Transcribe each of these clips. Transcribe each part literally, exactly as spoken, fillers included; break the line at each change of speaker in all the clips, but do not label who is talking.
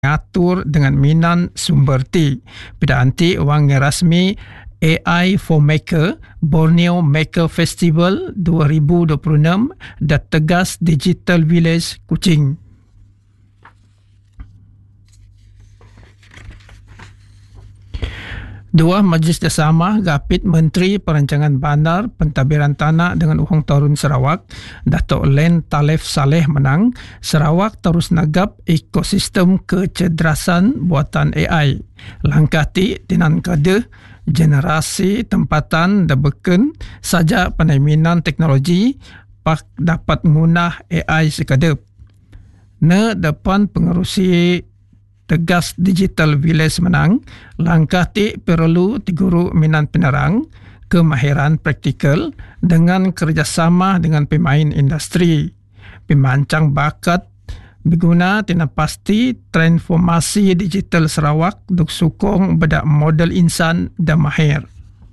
ngatur dengan minan sumber ti. Pidaanti wang rasmi A I for Maker Borneo Maker Festival dua ribu dua puluh enam dan Tegas Digital Village Kuching. Dua Majlis Bersama Gapit Menteri Perancangan Bandar Pentadbiran Tanah dengan Uhong Tarun Sarawak Datuk Len Talef Saleh menang Sarawak terus nagap ekosistem kecerdasan buatan A I. Langkah ti dinan kada generasi tempatan dan beken saja pandai minan teknologi pak dapat ngunah A I sekadap. Ne depan pengerusi Tegas Digital Village menang, langkah ti perlu diguru minan penerang, kemahiran praktikal dengan kerjasama dengan pemain industri. Pemancang bakat berguna tina pasti transformasi digital Sarawak duk sukong bedak model insan dan mahir.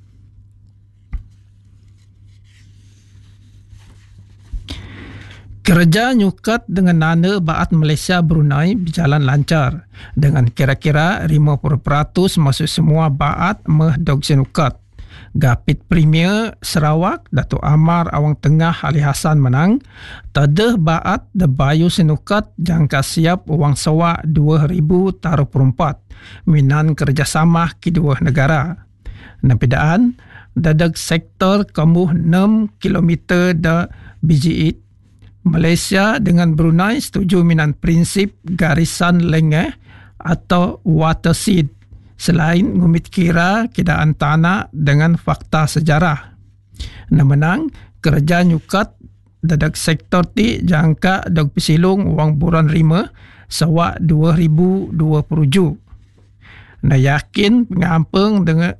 Kerja nyukat dengan nanda baat Malaysia Brunei berjalan lancar dengan kira-kira lima puluh peratus masuk semua baat meh dog senukat. Gapit Premier Sarawak Datuk Amar Awang Tengah Ali Hassan menang. Tadeh baat de bayu senukat jangka siap wang sewa dua ribu taruh perempat minan kerjasama kedua negara. Napidaan dadag sektor kamuh enam kilometer da biji it Malaysia dengan Brunei setuju minan prinsip garisan lengah atau watershed selain ngumit kira keadaan tanah dengan fakta sejarah. Namunang kerja nyukat dadak sektor ti jangka dag pisilung wang buran rima sawa dua ribu dua puluh tujuh. Na yakin pengampung dengan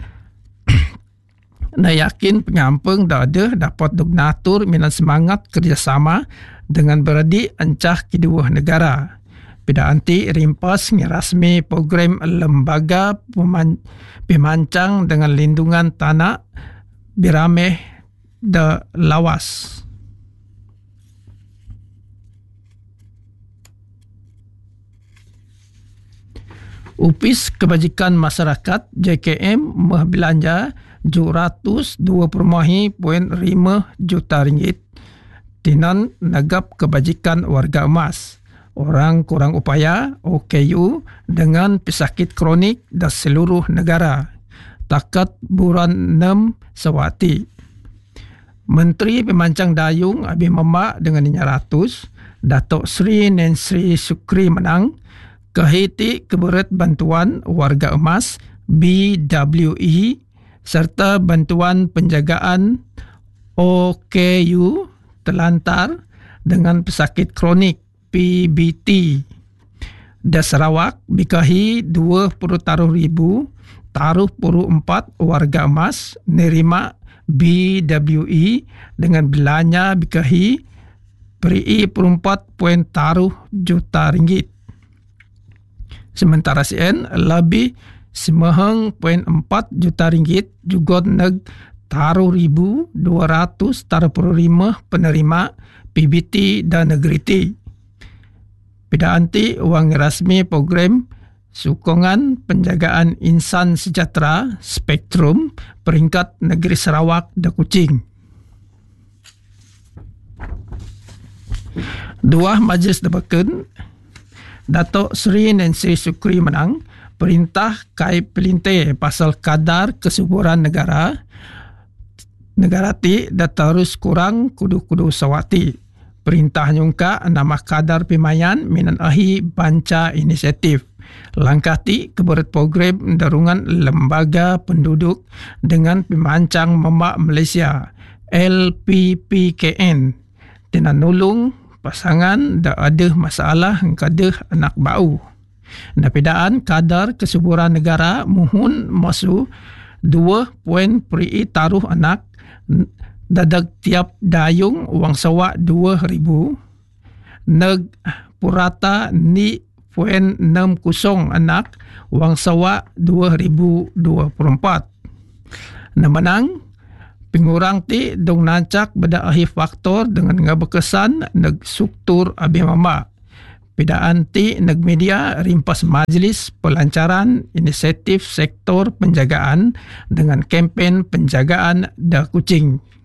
na yakin pengampung dah ada dapat dog natur minan semangat kerjasama dengan beradik encah kedua negara. Pidaanti rimpas rasmi program lembaga peman, pemancang dengan lindungan tanah birameh de lawas. Upis Kebajikan Masyarakat J K M meh belanja tujuh ratus dua puluh lima juta ringgit dinan nagap kebajikan warga emas, orang kurang upaya O K U dengan pesakit kronik di seluruh negara. Takat bulan enam sewati. Menteri Pemancang Dayung Abi Mamak dengan lima ratus, Datuk Sri Nancy Sukri menang. Kehiti keberet bantuan warga emas B W E serta bantuan penjagaan O K U terlantar dengan pesakit kronik P B T. Da Sarawak bikahi dua puluh taruh ribu taruh puluh empat warga emas nerima B W E dengan belanja bikahi beri puluh empat poin taruh juta ringgit. Sementara sien lebih semeheng poin empat juta ringgit juga neg taruh ribu dua ratus taruh puluh lima penerima P B T dan negeri ti. Pidaanti wang rasmi program Sokongan Penjagaan Insan Sejahtera Spektrum peringkat negeri Sarawak dan Kuching. Dua Majlis Debakan Datuk Sri Nancy Sukri menang perintah kai pelintir pasal kadar kesuburan negara negara ti dah terus kurang kudu-kudu sawati. Perintah nyungka nama kadar pemayan minan ahi banca inisiatif. Langkah ti keberet program darungan lembaga penduduk dengan pemancang memak Malaysia L P P K N tina nulung pasangan dah ada masalah kadah anak bau. Napidaan kadar kesuburan negara muhun masu dua poin peri taruh anak dadag tiap dayung wang sawa dua ribu neg purata ni poin enam kosong anak wang sawa dua ribu dua puluh empat. Namanang pengurang ti dong nancak beda ahi faktor dengan ngabekesan neg struktur abi mama. Pidaan ti nagmedia rimpas majlis pelancaran inisiatif sektor penjagaan dengan kempen penjagaan da kucing.